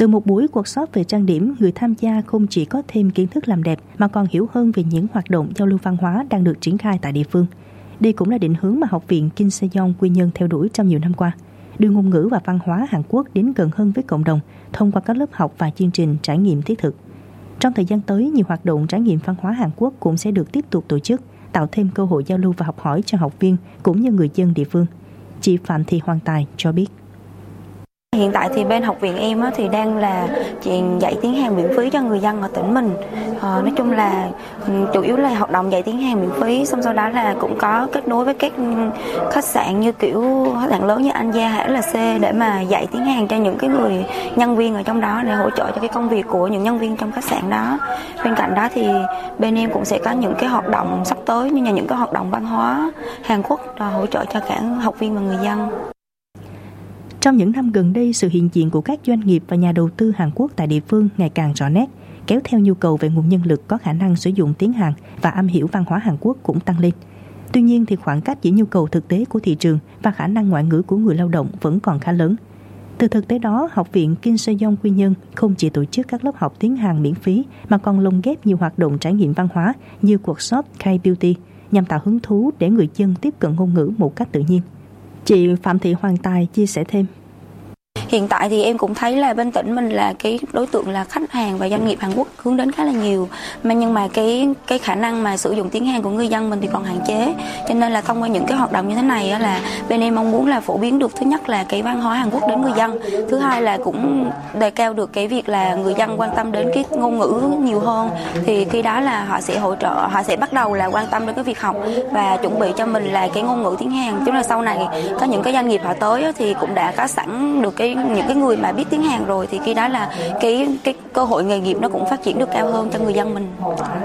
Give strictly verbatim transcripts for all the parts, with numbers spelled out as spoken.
Từ một buổi workshop về trang điểm, người tham gia không chỉ có thêm kiến thức làm đẹp mà còn hiểu hơn về những hoạt động giao lưu văn hóa đang được triển khai tại địa phương. Đây cũng là định hướng mà Học viện Kim Se-yeong Quy Nhơn theo đuổi trong nhiều năm qua, đưa ngôn ngữ và văn hóa Hàn Quốc đến gần hơn với cộng đồng thông qua các lớp học và chương trình trải nghiệm thiết thực. Trong thời gian tới, nhiều hoạt động trải nghiệm văn hóa Hàn Quốc cũng sẽ được tiếp tục tổ chức, tạo thêm cơ hội giao lưu và học hỏi cho học viên cũng như người dân địa phương. Chị Phạm Thị Hoàng Tài cho biết. Hiện tại thì bên học viện em thì đang là chuyện dạy tiếng Hàn miễn phí cho người dân ở tỉnh mình. Ờ, nói chung là chủ yếu là hoạt động dạy tiếng Hàn miễn phí, xong sau đó là cũng có kết nối với các khách sạn như kiểu khách sạn lớn như Anh Gia hay lờ xê để mà dạy tiếng Hàn cho những cái người nhân viên ở trong đó để hỗ trợ cho cái công việc của những nhân viên trong khách sạn đó. Bên cạnh đó thì bên em cũng sẽ có những cái hoạt động sắp tới như là những cái hoạt động văn hóa Hàn Quốc hỗ trợ cho cả học viên và người dân. Trong những năm gần đây, sự hiện diện của các doanh nghiệp và nhà đầu tư Hàn Quốc tại địa phương ngày càng rõ nét, kéo theo nhu cầu về nguồn nhân lực có khả năng sử dụng tiếng Hàn và am hiểu văn hóa Hàn Quốc cũng tăng lên. Tuy nhiên thì khoảng cách giữa nhu cầu thực tế của thị trường và khả năng ngoại ngữ của người lao động vẫn còn khá lớn. Từ thực tế đó, Học viện Kim Se-yeong Quy Nhơn không chỉ tổ chức các lớp học tiếng Hàn miễn phí mà còn lồng ghép nhiều hoạt động trải nghiệm văn hóa như workshop K-Beauty nhằm tạo hứng thú để người dân tiếp cận ngôn ngữ một cách tự nhiên. Chị Phạm Thị Hoàng Tài chia sẻ thêm. Hiện tại thì em cũng thấy là bên tỉnh mình là cái đối tượng là khách hàng và doanh nghiệp Hàn Quốc hướng đến khá là nhiều, mà nhưng mà cái cái khả năng mà sử dụng tiếng Hàn của người dân mình thì còn hạn chế, cho nên là thông qua những cái hoạt động như thế này là bên em mong muốn là phổ biến được thứ nhất là cái văn hóa Hàn Quốc đến người dân, thứ hai là cũng đề cao được cái việc là người dân quan tâm đến cái ngôn ngữ nhiều hơn, thì khi đó là họ sẽ hỗ trợ, họ sẽ bắt đầu là quan tâm đến cái việc học và chuẩn bị cho mình là cái ngôn ngữ tiếng Hàn, chứ là sau này có những cái doanh nghiệp họ tới thì cũng đã có sẵn được cái những cái người mà biết tiếng Hàn rồi, thì khi đó là cái cái cơ hội nghề nghiệp nó cũng phát triển được cao hơn cho người dân mình.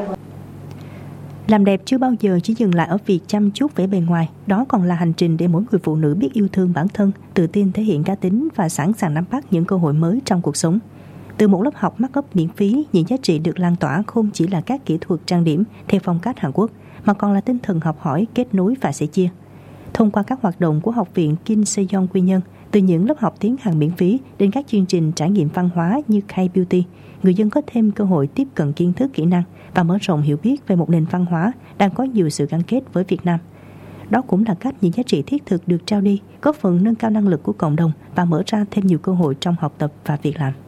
Làm đẹp chưa bao giờ chỉ dừng lại ở việc chăm chút vẻ bề ngoài, đó còn là hành trình để mỗi người phụ nữ biết yêu thương bản thân, tự tin thể hiện cá tính và sẵn sàng nắm bắt những cơ hội mới trong cuộc sống. Từ một lớp học make up miễn phí, những giá trị được lan tỏa không chỉ là các kỹ thuật trang điểm theo phong cách Hàn Quốc, mà còn là tinh thần học hỏi, kết nối và sẻ chia. Thông qua các hoạt động của Học viện Kim Se-yeong Quy Nhơn, từ những lớp học tiếng Hàn miễn phí đến các chương trình trải nghiệm văn hóa như K-Beauty, người dân có thêm cơ hội tiếp cận kiến thức, kỹ năng và mở rộng hiểu biết về một nền văn hóa đang có nhiều sự gắn kết với Việt Nam. Đó cũng là cách những giá trị thiết thực được trao đi, góp phần nâng cao năng lực của cộng đồng và mở ra thêm nhiều cơ hội trong học tập và việc làm.